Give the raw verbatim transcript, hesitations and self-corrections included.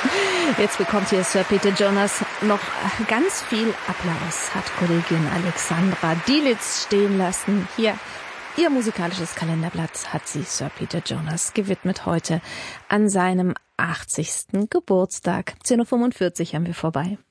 Jetzt bekommt hier Sir Peter Jonas noch ganz viel Applaus, hat Kollegin Alexandra Dielitz stehen lassen. Hier, ihr musikalisches Kalenderblatt hat sie Sir Peter Jonas gewidmet heute an seinem achtzigsten Geburtstag. zehn Uhr fünfundvierzig haben wir vorbei.